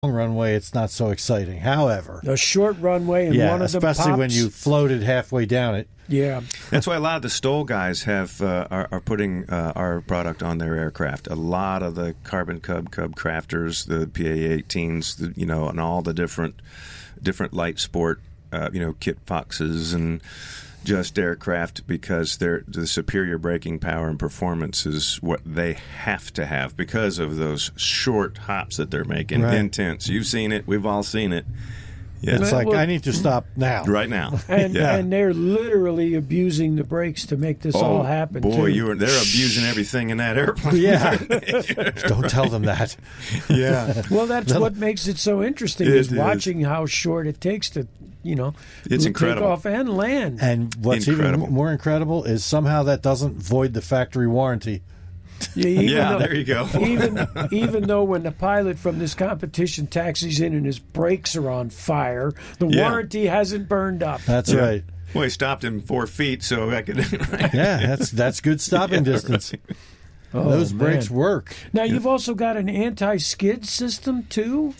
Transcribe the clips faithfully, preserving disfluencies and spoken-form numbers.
runway, it's not so exciting. However, a short runway and yeah, one of the especially pops, when you floated halfway down it. Yeah, that's why a lot of the Stoll guys have uh, are, are putting uh, our product on their aircraft. A lot of the Carbon Cub, Cub crafters, the P A eighteens, the, you know, and all the different different light sport, uh, you know, Kit Foxes and Just aircraft, because they're the superior braking power and performance is what they have to have because of those short hops that they're making. Right. Intense. You've seen it. We've all seen it. Yeah. It's like, I need to stop now. Right now. And, yeah. and they're literally abusing the brakes to make this oh, all happen. Boy, too. you were, they're abusing everything in that airplane. Yeah. Don't tell them that. Yeah. Well, that's what makes it so interesting It is is. watching how short it takes to, you know, It's take incredible. off and land. And what's Incredible. even more incredible is somehow that doesn't void the factory warranty. Yeah, even Yeah, though, there you go. even even though when the pilot from this competition taxis in and his brakes are on fire, the Yeah. warranty hasn't burned up. That's Yeah. right. Well, he stopped in four feet, so I could. Yeah, that's that's good stopping Yeah, distance. right. Oh, Those man. brakes work. Now, you've also got an anti-skid system, too?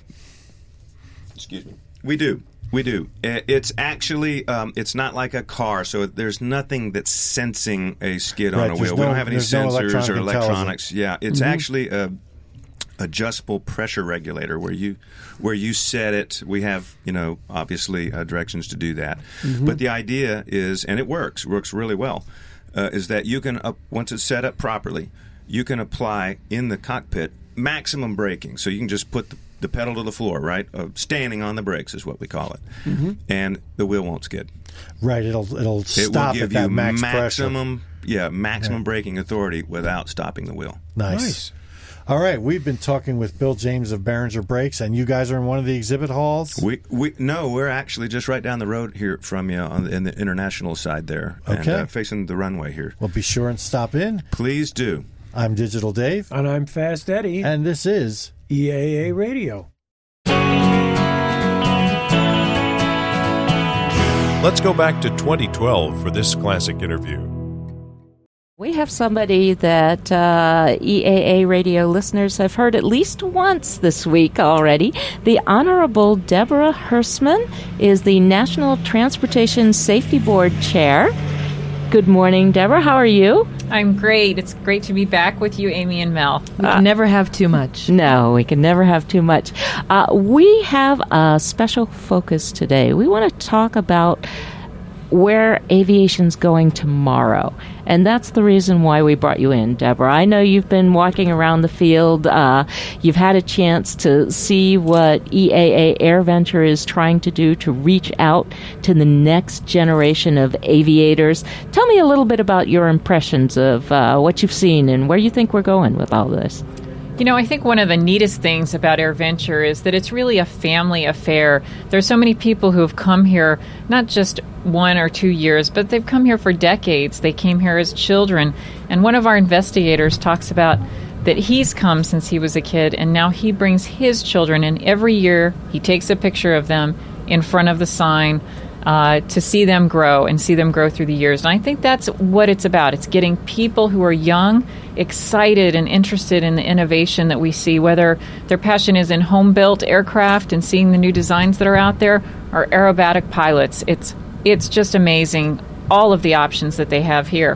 Excuse me. We do. We do. I- It's actually, um, it's not like a car, so there's nothing that's sensing a skid Right, on a there's wheel. we no- don't have any there's no sensors electronic or intelligence. electronics. Yeah, it's actually a adjustable pressure regulator where you where you set it. We have, you know, obviously uh, directions to do that. But the idea is, and it works, works really well, uh, is that you can, up, once it's set up properly, you can apply in the cockpit maximum braking. So you can just put the the pedal to the floor, right? Uh, standing on the brakes is what we call it. Mm-hmm. And the wheel won't skid. Right, it'll it'll It stop will give at that you max maximum, yeah, maximum braking authority without stopping the wheel. pressure. Nice. Nice. All right, we've been talking with Bill James of Behringer Brakes, and you guys are in one of the exhibit halls. We we no, we're actually just right down the road here from you on the, in the international side there, and Okay. uh, facing the runway here. Well, be sure and stop in. Please do. I'm Digital Dave, And I'm Fast Eddie, and this is E A A Radio. Let's go back to twenty twelve for this classic interview. We have somebody that uh, E A A radio listeners have heard at least once this week already. The Honorable Deborah Hersman is the National Transportation Safety Board Chair. Good morning, Deborah. How are you? I'm great. It's great to be back with you, Amy and Mel. We can never have too much. No, we can never have too much. Uh, we have a special focus today. We want to talk about where aviation's going tomorrow. And that's the reason why we brought you in, Deborah. I know you've been walking around the field. Uh, you've had a chance to see what E A A AirVenture is trying to do to reach out to the next generation of aviators. Tell me a little bit about your impressions of uh, what you've seen and where you think we're going with all this. You know, I think one of the neatest things about AirVenture is that it's really a family affair. There's so many people who have come here, not just one or two years, but they've come here for decades. They came here as children. And one of our investigators talks about that he's come since he was a kid, and now he brings his children, and every year he takes a picture of them in front of the sign uh, to see them grow and see them grow through the years. And I think that's what it's about. It's getting people who are young, excited, and interested in the innovation that we see, whether their passion is in home-built aircraft and seeing the new designs that are out there, or aerobatic pilots. It's it's just amazing, all of the options that they have here.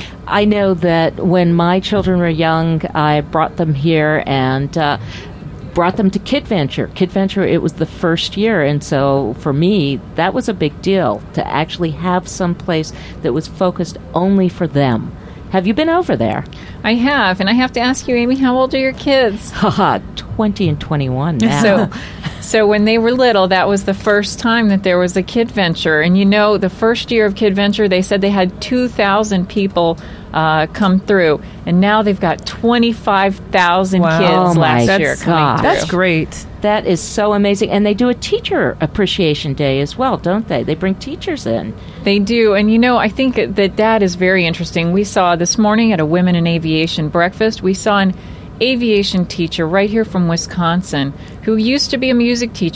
I know that when my children were young, I brought them here and uh, brought them to KidVenture. KidVenture, it was the first year, and so for me, that was a big deal to actually have some place that was focused only for them. Have you been over there? I have, and I have to ask you, Amy, how old are your kids? Haha, twenty and twenty-one now. So, so when they were little, that was the first time that there was a KidVenture. And you know, the first year of KidVenture, they said they had two thousand people uh, come through. And now they've got twenty-five thousand Wow. kids Oh, my last year gosh. coming through. That's great. That is so amazing. And they do a teacher appreciation day as well, don't they? They bring teachers in. They do. And, you know, I think that that is very interesting. We saw this morning at a Women in Aviation breakfast, we saw an aviation teacher right here from Wisconsin who used to be a music teacher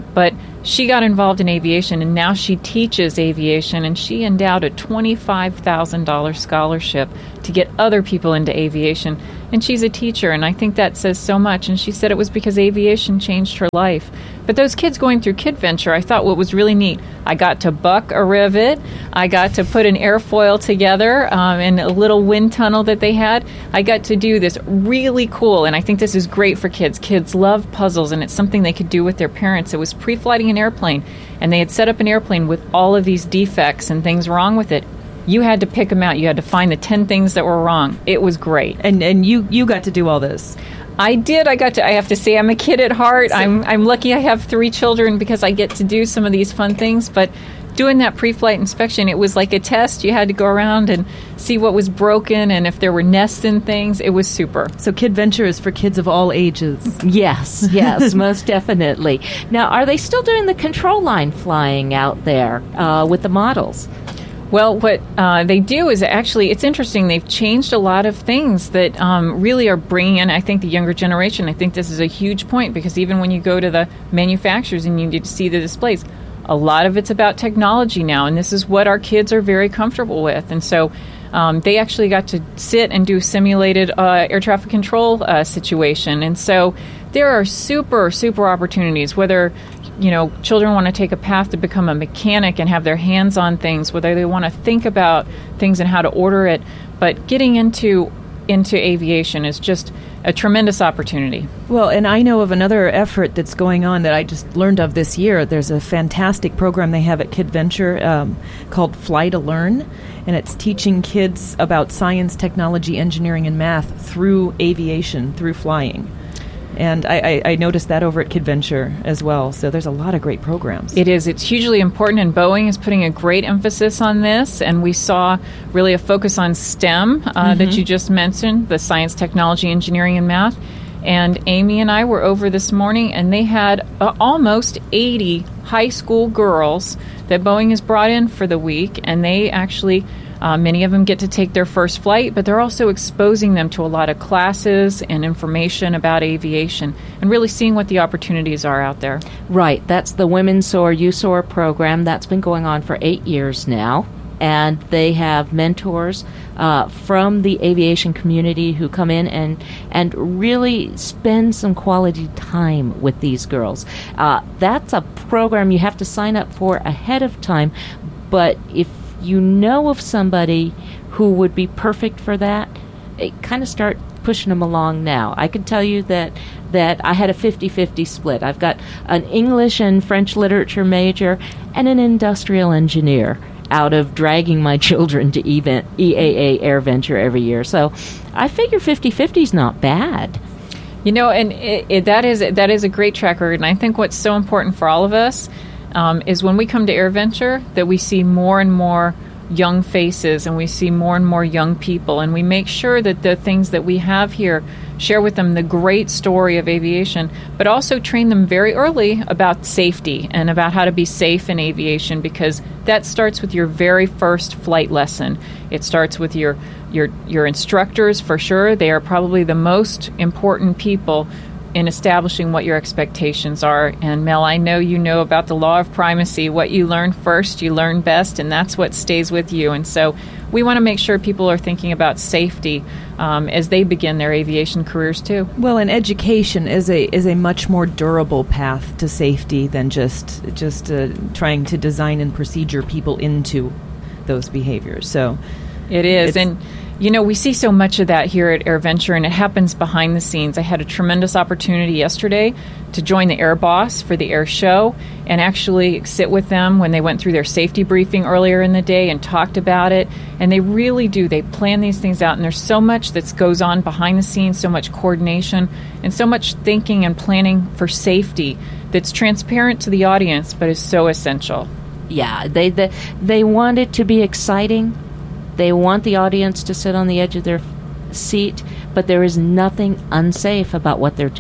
But she got involved in aviation, and now she teaches aviation, and she endowed a twenty-five thousand dollars scholarship to get other people into aviation. And she's a teacher, and I think that says so much. And she said it was because aviation changed her life. But those kids going through KidVenture, I thought what was really neat, I got to buck a rivet. I got to put an airfoil together um, in a little wind tunnel that they had. I got to do this really cool, and I think this is great for kids. Kids love puzzles, and it's something they could do with their parents. It was pre-flighting an airplane, and they had set up an airplane with all of these defects and things wrong with it. You had to pick them out. You had to find the ten things that were wrong. It was great. And and you, you got to do all this. I did. I got to. I have to say, I'm a kid at heart. I'm I'm lucky I have three children because I get to do some of these fun things. But doing that pre-flight inspection, it was like a test. You had to go around and see what was broken and if there were nests and things. It was super. So KidVenture is for kids of all ages. Yes, yes, most definitely. Now, are they still doing the control line flying out there uh, with the models? Well, what uh, they do is actually, it's interesting, they've changed a lot of things that um, really are bringing in, I think, the younger generation. I think this is a huge point because even when you go to the manufacturers and you get to see the displays, a lot of it's about technology now, and this is what our kids are very comfortable with. And so um, they actually got to sit and do a simulated uh, air traffic control uh, situation. And so there are super, super opportunities, whether you know, children want to take a path to become a mechanic and have their hands on things, whether they want to think about things and how to order it. But getting into into aviation is just a tremendous opportunity. Well, and I know of another effort that's going on that I just learned of this year. There's a fantastic program they have at KidVenture um, called Fly to Learn, and it's teaching kids about science, technology, engineering, and math through aviation, through flying. And I, I, I noticed that over at KidVenture as well. So there's a lot of great programs. It is. It's hugely important, and Boeing is putting a great emphasis on this. And we saw really a focus on STEM uh, mm-hmm. that you just mentioned, the science, technology, engineering, and math. And Amy and I were over this morning, and they had uh, almost eighty high school girls that Boeing has brought in for the week. And they actually... Uh, many of them get to take their first flight, but they're also exposing them to a lot of classes and information about aviation and really seeing what the opportunities are out there. Right. That's the Women Soar, You Soar program. That's been going on for eight years now. And they have mentors uh, from the aviation community who come in and, and really spend some quality time with these girls. Uh, that's a program you have to sign up for ahead of time, but if you know of somebody who would be perfect for that, it kind of start pushing them along now. I can tell you that that I had a fifty-fifty split. I've got an English and French literature major and an industrial engineer out of dragging my children to event, E A A AirVenture every year. So I figure fifty-fifty is not bad. You know, and it, it, that is that is a great track record. And I think what's so important for all of us Um, is when we come to AirVenture that we see more and more young faces and we see more and more young people, and we make sure that the things that we have here share with them the great story of aviation, but also train them very early about safety and about how to be safe in aviation, because that starts with your very first flight lesson. It starts with your your your instructors, for sure. They are probably the most important people in establishing what your expectations are. And Mel, I know you know about the law of primacy. What you learn first, you learn best, and that's what stays with you. And so we want to make sure people are thinking about safety um, as they begin their aviation careers too. Well, and education is a is a much more durable path to safety than just just uh, trying to design and procedure people into those behaviors. So it is. And you know, we see so much of that here at AirVenture, and it happens behind the scenes. I had a tremendous opportunity yesterday to join the Air Boss for the Air Show and actually sit with them when they went through their safety briefing earlier in the day and talked about it. And they really do. They plan these things out, and there's so much that goes on behind the scenes, so much coordination, and so much thinking and planning for safety that's transparent to the audience, but is so essential. Yeah, they they, they want it to be exciting. They want the audience to sit on the edge of their seat, but there is nothing unsafe about what they're doing.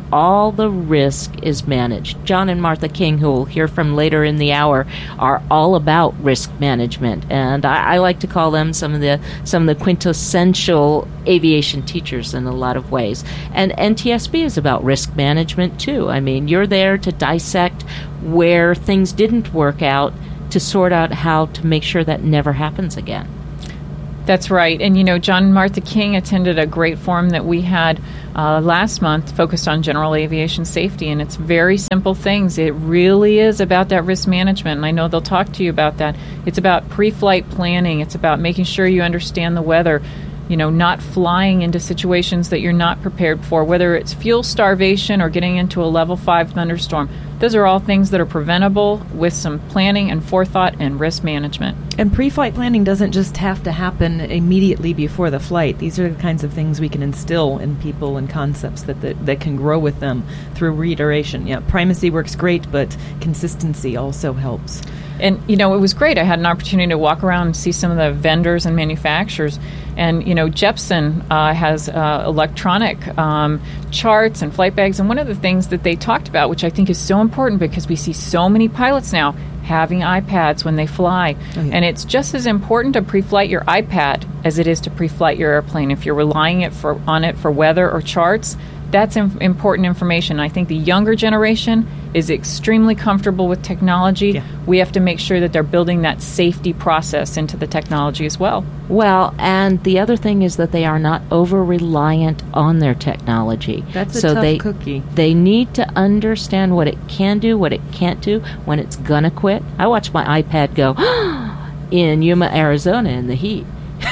all the risk is managed. John and Martha King, who we'll hear from later in the hour, are all about risk management, and I, I like to call them some of the some of the quintessential aviation teachers in a lot of ways. And N T S B is about risk management too. I mean, you're there to dissect where things didn't work out, to sort out how to make sure that never happens again. That's right. And, you know, John and Martha King attended a great forum that we had uh, last month focused on general aviation safety. And it's very simple things. It really is about that risk management. And I know they'll talk to you about that. It's about pre-flight planning. It's about making sure you understand the weather, you know, not flying into situations that you're not prepared for, whether it's fuel starvation or getting into a level five thunderstorm. Those are all things that are preventable with some planning and forethought and risk management. And pre-flight planning doesn't just have to happen immediately before the flight. These are the kinds of things we can instill in people and concepts that that, that can grow with them through reiteration. Yeah, primacy works great, but consistency also helps. And, you know, it was great. I had an opportunity to walk around and see some of the vendors and manufacturers. And, you know, Jeppson uh, has uh, electronic um, charts and flight bags. And one of the things that they talked about, which I think is so important because we see so many pilots now having iPads when they fly. Oh, yeah. And it's just as important to pre-flight your iPad as it is to pre-flight your airplane. If you're relying it for, on it for weather or charts, that's im- important information. I think the younger generation is extremely comfortable with technology. Yeah. We have to make sure that they're building that safety process into the technology as well. Well, and the other thing is that they are not over-reliant on their technology. That's a so tough they, cookie. They need to understand what it can do, what it can't do, when it's going to quit. I watched my iPad go in Yuma, Arizona in the heat.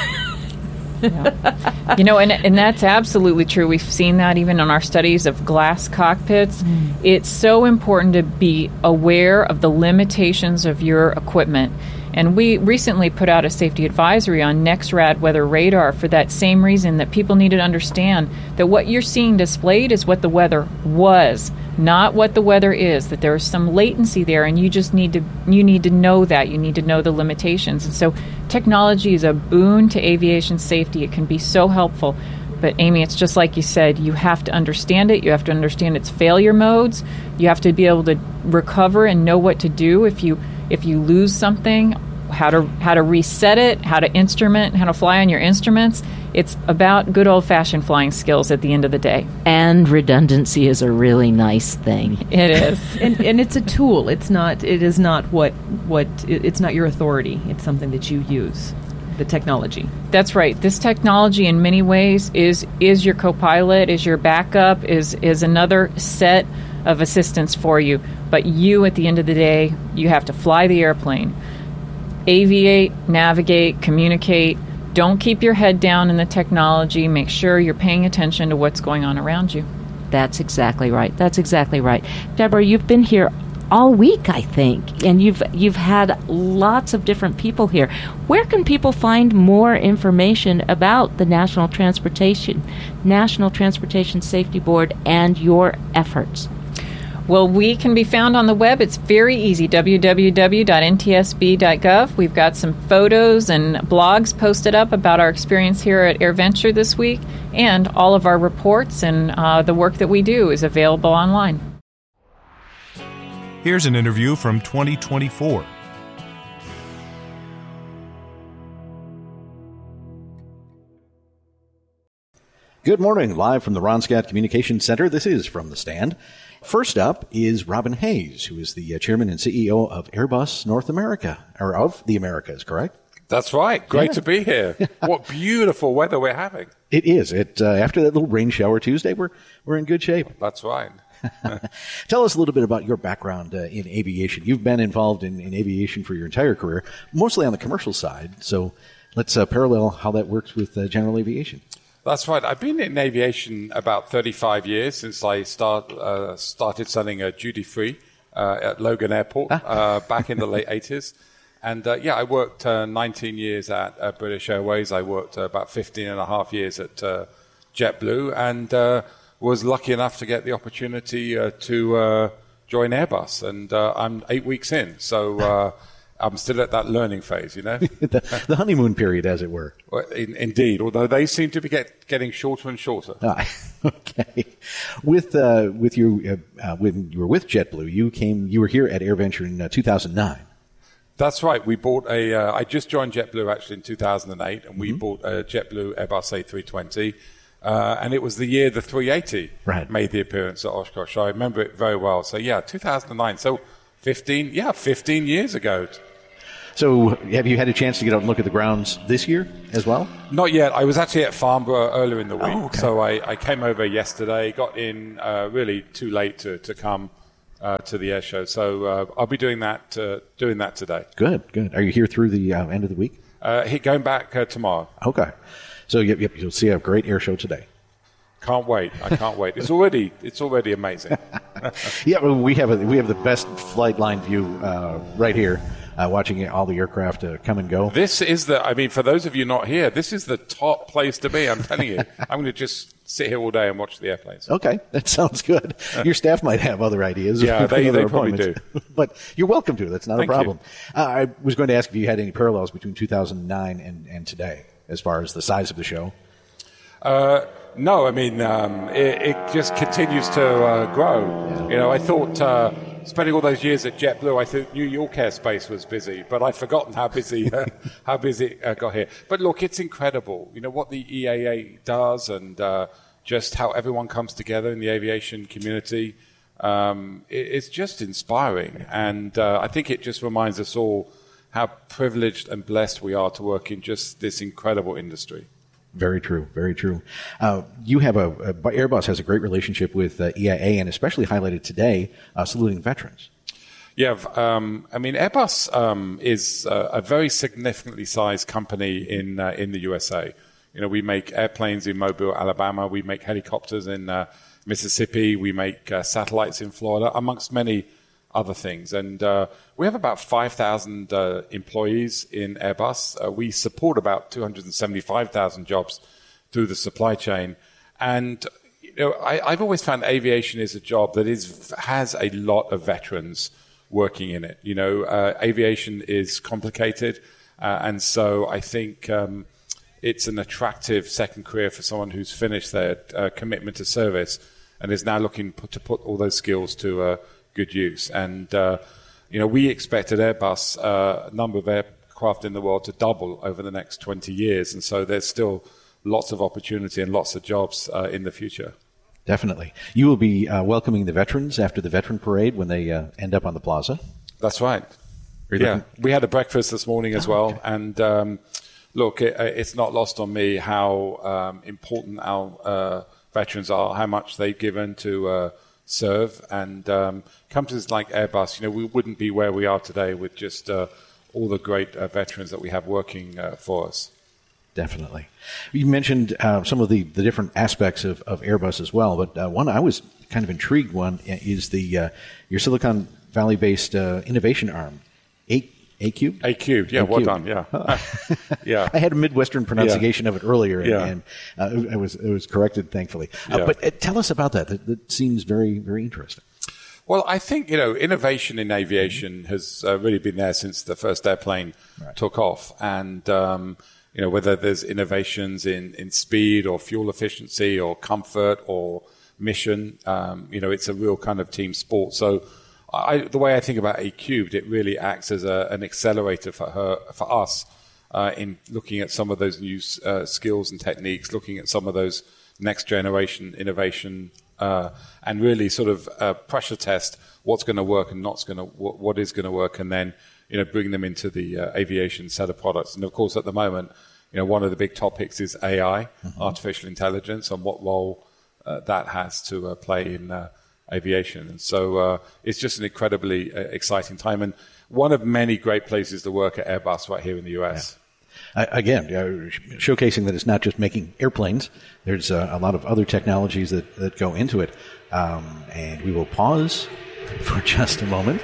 Yeah. You know, and and that's absolutely true. We've seen that even in our studies of glass cockpits. Mm. It's so important to be aware of the limitations of your equipment. And we recently put out a safety advisory on NEXRAD weather radar for that same reason, that people need to understand that what you're seeing displayed is what the weather was, not what the weather is, that there is some latency there, and you just need to you need to know that. You need to know the limitations. And so technology is a boon to aviation safety. It can be so helpful. But Amy, it's just like you said, you have to understand it. You have to understand its failure modes. You have to be able to recover and know what to do if you if you lose something, how to how to reset it, how to instrument, how to fly on your instruments. It's about good old-fashioned flying skills at the end of the day. And redundancy is a really nice thing. It is. and, and it's a tool. It's not it is not what what it's not your authority. It's something that you use. The technology. That's right. This technology in many ways is is your co-pilot, is your backup, is is another set of assistance for you. But you, at the end of the day, you have to fly the airplane. Aviate, navigate, communicate. Don't keep your head down in the technology. Make sure you're paying attention to what's going on around you. That's exactly right. That's exactly right. Deborah, you've been here all week, I think, and you've you've had lots of different people here. Where can people find more information about the National Transportation National Transportation Safety Board and your efforts? Well, we can be found on the web. It's very easy, w w w dot n t s b dot gov. We've got some photos and blogs posted up about our experience here at AirVenture this week, and all of our reports and uh, the work that we do is available online. Here's an interview from twenty twenty-four. Good morning, live from the Ron Scott Communications Center. This is From the Stand. First up is Robin Hayes, who is the uh, chairman and C E O of Airbus North America, or of the Americas, correct? That's right. Great yeah. to be here. What beautiful weather we're having. It is. It uh, after that little rain shower Tuesday, we're we're in good shape. That's right. Tell us a little bit about your background uh, in aviation. You've been involved in, in aviation for your entire career, mostly on the commercial side. So let's uh, parallel how that works with uh, general aviation. That's right. I've been in aviation about thirty-five years since I start, uh, started selling a duty-free uh, at Logan Airport ah. uh, back in the late eighties. And, uh, yeah, I worked uh, nineteen years at uh, British Airways. I worked uh, about fifteen and a half years at uh, JetBlue, and uh, was lucky enough to get the opportunity uh, to uh, join Airbus. And uh, I'm eight weeks in. So uh, I'm still at that learning phase, you know? the, the honeymoon period, as it were. Well, in, indeed, although they seem to be get, getting shorter and shorter. Ah, okay. With uh, with your uh, when you were with JetBlue, you came. You were here at AirVenture in uh, two thousand nine. That's right. We bought a. Uh, I just joined JetBlue actually in two thousand eight, and we mm-hmm. bought a JetBlue Airbus A three twenty. Uh, and it was the year the three eighty right. made the appearance at Oshkosh. I remember it very well. So yeah, two thousand nine. So fifteen, yeah, fifteen years ago. So have you had a chance to get out and look at the grounds this year as well? Not yet. I was actually at Farnborough earlier in the week. Oh, okay. So I, I came over yesterday, got in uh, really too late to, to come uh, to the air show. So uh, I'll be doing that uh, doing that today. Good, good. Are you here through the uh, end of the week? Uh, going back uh, tomorrow. Okay. So yep, yep, you'll see a great air show today. Can't wait! I can't wait. It's already it's already amazing. Yeah, well, we have a, we have the best flight line view uh, right here, uh, watching all the aircraft uh, come and go. This is the. I mean, for those of you not here, this is the top place to be. I'm telling you. I'm going to just sit here all day and watch the airplanes. Okay, that sounds good. Your staff might have other ideas. Yeah, they, they probably do. But you're welcome to. That's not Thank a problem. Uh, I was going to ask if you had any parallels between two thousand nine and, and today, as far as the size of the show. Uh, no, I mean, um, it, it just continues to uh, grow. Yeah. You know, I thought, uh, spending all those years at JetBlue, I thought New York airspace was busy, but I've forgotten how busy uh, how busy it uh, got here. But look, it's incredible, you know, what the E A A does and uh, just how everyone comes together in the aviation community. Um, it, it's just inspiring, and uh, I think it just reminds us all how privileged and blessed we are to work in just this incredible industry. Very true, very true. Uh, you have a, a Airbus has a great relationship with uh, E I A, and especially highlighted today, uh, saluting veterans. Yeah, um, I mean, Airbus um, is uh, a very significantly sized company in uh, in the U S A. You know, we make airplanes in Mobile, Alabama. We make helicopters in uh, Mississippi. We make uh, satellites in Florida, amongst many other things. And uh, we have about five thousand uh, employees in Airbus. Uh, we support about two hundred seventy-five thousand jobs through the supply chain. And you know, I, I've always found aviation is a job that is has a lot of veterans working in it. You know, uh, aviation is complicated. Uh, and so I think um, it's an attractive second career for someone who's finished their uh, commitment to service and is now looking put, to put all those skills to uh, good use. And, uh, you know, we expect at Airbus uh, a number of aircraft in the world to double over the next twenty years. And so there's still lots of opportunity and lots of jobs uh, in the future. Definitely. You will be uh, welcoming the veterans after the veteran parade when they uh, end up on the plaza. That's right. Yeah. Looking? We had a breakfast this morning as oh, well. Okay. And um, look, it, it's not lost on me how um, important our uh, veterans are, how much they've given to uh, serve. And um, companies like Airbus, you know, we wouldn't be where we are today with just uh, all the great uh, veterans that we have working uh, for us. Definitely. You mentioned uh, some of the, the different aspects of, of Airbus as well, but uh, one I was kind of intrigued one is the uh, your Silicon Valley-based uh, innovation arm, A A-Cubed? A-Cubed, yeah, well done, yeah. yeah. I had a Midwestern pronunciation yeah. of it earlier, and, yeah. and uh, it was it was corrected, thankfully. Uh, yeah. But uh, tell us about that. that. That seems very, very interesting. Well, I think, you know, innovation in aviation has uh, really been there since the first airplane right. took off. And, um, you know, whether there's innovations in, in speed or fuel efficiency or comfort or mission, um, you know, it's a real kind of team sport. So I, the way I think about A-Cubed, it really acts as a, an accelerator for her, for us uh, in looking at some of those new uh, skills and techniques, looking at some of those next generation innovation, uh, and really sort of uh, pressure test what's going to work and not going to what, what is going to work, and then you know bring them into the uh, aviation set of products. And of course, at the moment, you know, one of the big topics is A I, mm-hmm. artificial intelligence, and what role uh, that has to uh, play in uh, aviation. And so uh, it's just an incredibly uh, exciting time, and one of many great places to work at Airbus right here in the U S. Yeah. Uh, again, uh, showcasing that it's not just making airplanes. There's uh, a lot of other technologies that, that go into it. Um, and we will pause for just a moment.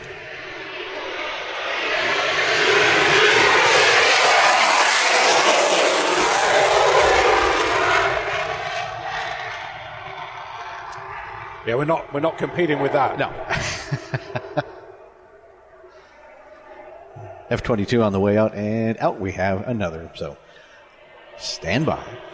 Yeah, we're not we're not competing with that. No. F twenty-two on the way out, and out we have another. So stand by.